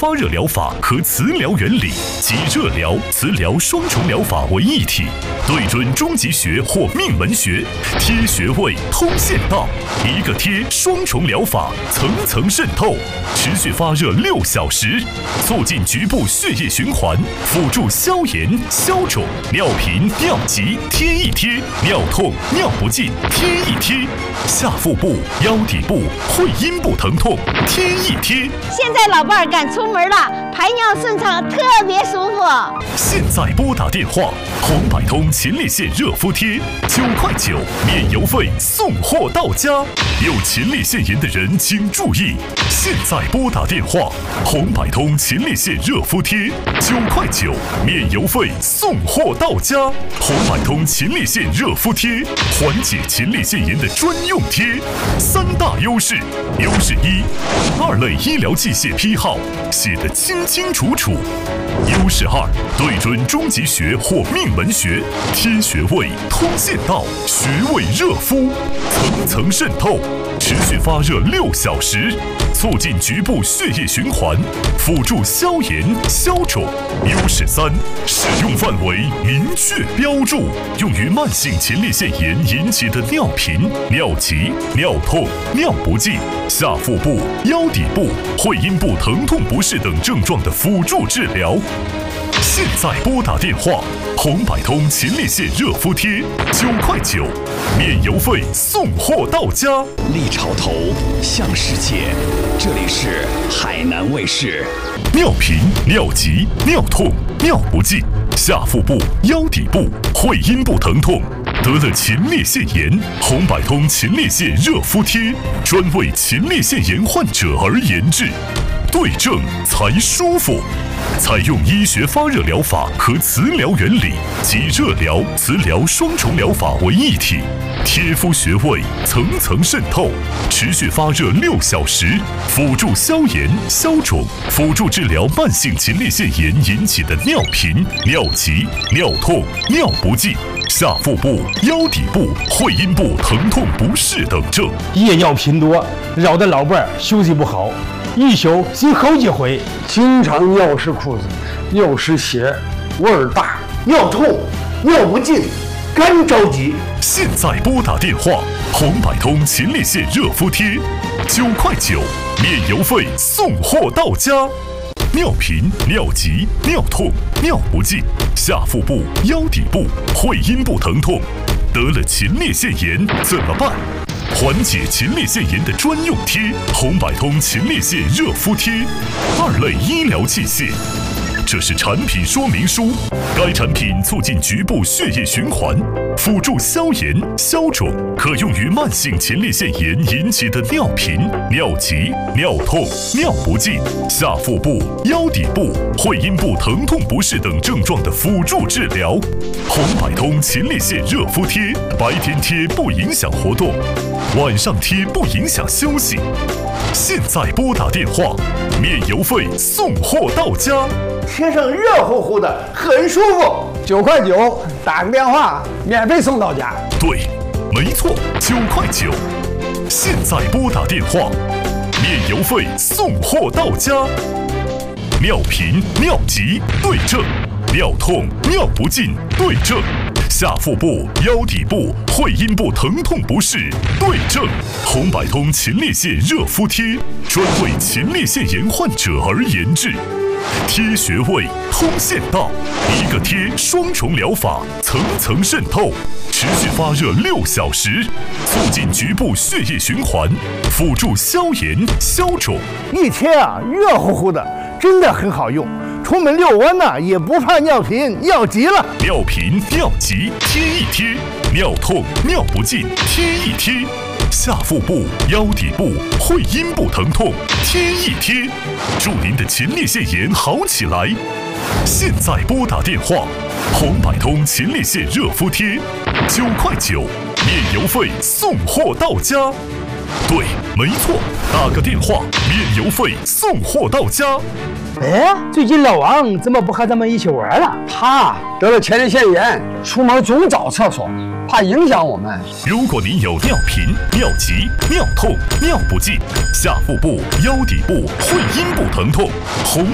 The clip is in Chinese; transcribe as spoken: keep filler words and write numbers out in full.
发热疗法和磁疗原理集热疗、磁疗双重疗法为一体，对准中极穴或命门穴，贴穴位、通线道，一个贴双重疗法，层层渗透，持续发热六小时，促进局部血液循环，辅助消炎、消肿、尿频、尿急，贴一贴；尿痛、尿不尽，贴一贴；下腹部、腰底部、会阴部疼痛，贴一贴。 现在老伴儿敢出门了，排尿顺畅，特别舒服。 现在拨打电话，红百通前列腺热敷贴，九块九，免邮费送货到家。有前列腺炎的人请注意，现在拨打电话，红百通前列腺热敷贴，九块九，免邮费送货到家。红百通前列腺热敷贴，缓解前列腺炎的专用贴，三大优势：优势一，二类医疗器械批号写得清清楚楚；优势二，对准中极穴或命门穴，贴穴位、通线道，穴位热敷，层层渗透，持续发热六小时，促进局部血液循环，辅助消炎、消肿。优势三，使用范围明确标注，用于慢性前列腺炎引起的尿频、尿急、尿痛、尿不尽、下腹部、腰底部、会阴部疼痛不适等症状的辅助治疗。现在拨打电话，红百通前列腺热敷贴，九块九，免邮费送货到家。 立潮头，向世界，这里是海南卫视。 尿频、尿急、尿痛、尿不尽，下腹部、腰底部、会阴部疼痛，得了前列腺炎，红百通前列腺热敷贴专为前列腺炎患者而研制，对症才舒服。采用医学发热疗法和磁疗原理集热疗、磁疗双重疗法为一体，贴敷穴位，层层渗透，持续发热六小时，辅助消炎、消肿，辅助治疗慢性前列腺炎引起的尿频、尿急、尿痛、尿不尽、下腹部、腰底部、会阴部疼痛不适等症。 夜尿频多，扰得老伴儿休息不好，一宿醒好几回， 经常尿湿裤子，尿湿鞋，味儿大，尿痛，尿不尽，干着急。 现在拨打电话，红百通前列腺热敷贴，九块九，免邮费送货到家。尿频、尿急、尿痛、尿不尽，下腹部、腰底部、会阴部疼痛，得了前列腺炎怎么办？缓解前列腺炎的专用贴，红百通前列腺热敷贴，二类医疗器械。这是产品说明书，该产品促进局部血液循环，辅助消炎、消肿，可用于慢性前列腺炎引起的尿频、尿急、尿痛、尿不尽、下腹部、腰底部、会阴部疼痛不适等症状的辅助治疗。红百通前列腺热敷贴，白天贴不影响活动，晚上贴不影响休息。现在拨打电话，免邮费送货到家。 贴上热乎乎的，很舒服。 九块九，打个电话，免费送到家。 对，没错，九块九。现在拨打电话，免邮费送货到家。尿频、尿急对症，尿痛、尿不尽对症，下腹部、腰底部、会阴部疼痛不适对症。红百通前列腺热敷贴，专为前列腺炎患者而研制。贴穴位、通线道，一个贴双重疗法，层层渗透，持续发热六小时，促进局部血液循环，辅助消炎、消肿。 一贴啊，热乎乎的，真的很好用。出门遛弯呢，也不怕尿频、尿急了。 尿频、尿急贴一贴，尿痛、尿不尽贴一贴。下腹部、腰底部、会阴部疼痛贴一贴，祝您的前列腺炎好起来。现在拨打电话，红百通前列腺热敷贴，九块九，免邮费送货到家。对，没错，打个电话，免邮费送货到家。 哎，最近老王怎么不和咱们一起玩了？ 他得了前列腺炎，出门总找厕所，怕影响我们。 如果您有尿频、尿急、尿痛、尿不尽、下腹部、腰底部、会阴部疼痛，红